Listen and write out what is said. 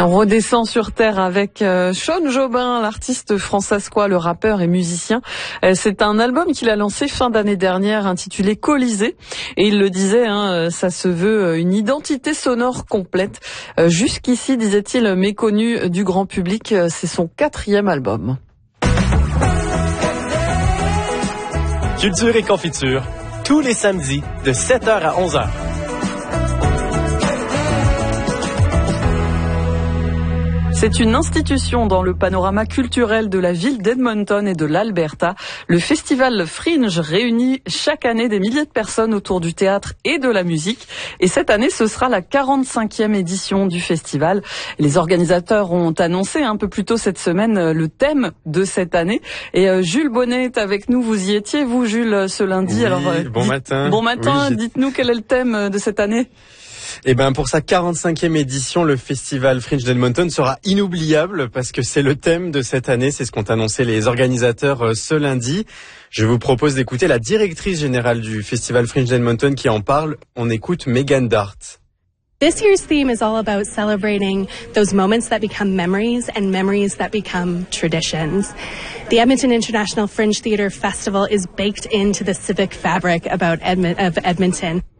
On redescend sur terre avec Sean Jobin, l'artiste françaiscois, le rappeur et musicien. C'est un album qu'il a lancé fin d'année dernière intitulé Colisée. Et il le disait, ça se veut une identité sonore complète. Jusqu'ici, disait-il, méconnu du grand public, c'est son 4e album. Culture et confiture, tous les samedis de 7h à 11h. C'est une institution dans le panorama culturel de la ville d'Edmonton et de l'Alberta. Le festival Fringe réunit chaque année des milliers de personnes autour du théâtre et de la musique. Et cette année, ce sera la 45e édition du festival. Les organisateurs ont annoncé un peu plus tôt cette semaine le thème de cette année. Et Jules Bonnet est avec nous. Vous y étiez, vous, Jules, ce lundi. Oui, alors, bon matin. Bon matin, oui, dites-nous quel est le thème de cette année. Eh ben, pour sa 45e édition, le Festival Fringe d'Edmonton sera inoubliable parce que c'est le thème de cette année. C'est ce qu'ont annoncé les organisateurs ce lundi. Je vous propose d'écouter la directrice générale du Festival Fringe d'Edmonton qui en parle. On écoute Megan Dart. This year's theme is all about celebrating those moments that become memories and memories that become traditions. The Edmonton International Fringe Theatre Festival is baked into the civic fabric of Edmonton.